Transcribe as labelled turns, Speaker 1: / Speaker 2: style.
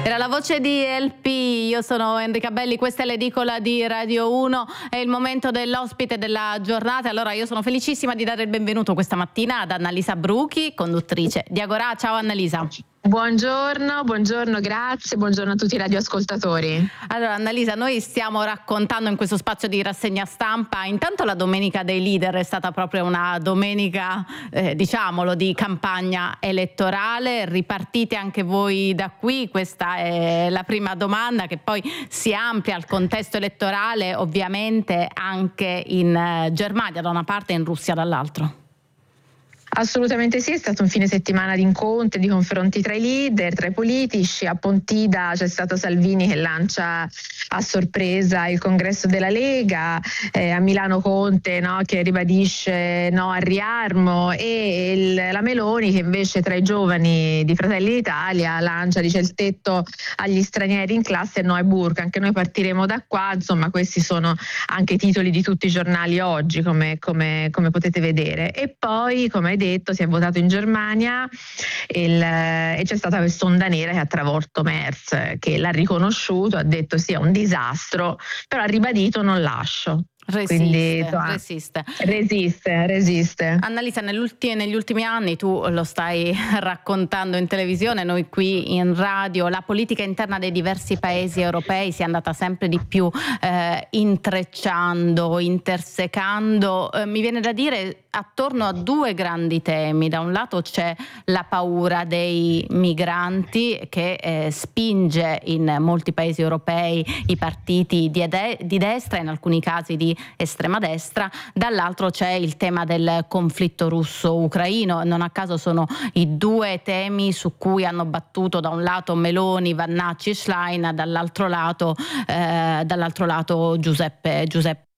Speaker 1: Era la voce di LP, io sono Enrica Belli, questa è l'edicola di Radio 1, è il momento dell'ospite della giornata. Allora io sono felicissima di dare il benvenuto questa mattina ad Annalisa Bruchi, conduttrice di Agorà. Ciao Annalisa.
Speaker 2: Buongiorno, grazie, buongiorno a tutti i radioascoltatori.
Speaker 1: Allora Annalisa, noi stiamo raccontando in questo spazio di rassegna stampa, intanto la Domenica dei Leader è stata proprio una domenica, diciamolo, di campagna elettorale. Ripartite anche voi da qui? Questa è la prima domanda, che poi si amplia al contesto elettorale ovviamente anche in Germania da una parte e in Russia dall'altro.
Speaker 2: Assolutamente sì, è stato un fine settimana di incontri, di confronti tra i leader, tra i politici. A Pontida c'è stato Salvini che lancia a sorpresa il congresso della Lega, a Milano Conte, no, che ribadisce no al riarmo, e la Meloni che invece tra i giovani di Fratelli d'Italia lancia, dice, il tetto agli stranieri in classe e no ai burka. Anche noi partiremo da qua, insomma questi sono anche i titoli di tutti i giornali oggi, come potete vedere. E poi, come hai detto, si è votato in Germania e c'è stata quest'onda nera che ha travolto Merz, che l'ha riconosciuto, ha detto sì, è un disastro, però ha ribadito non lascio.
Speaker 1: Resiste.
Speaker 2: Annalisa,
Speaker 1: negli ultimi anni, tu lo stai raccontando in televisione, noi qui in radio, la politica interna dei diversi paesi europei si è andata sempre di più intrecciando, intersecando. Mi viene da dire attorno a due grandi temi. Da un lato c'è la paura dei migranti che spinge in molti paesi europei i partiti di destra, in alcuni casi di estrema destra. Dall'altro c'è il tema del conflitto russo-ucraino. Non a caso sono i due temi su cui hanno battuto da un lato Meloni, Vannacci, Schlein, dall'altro lato Giuseppe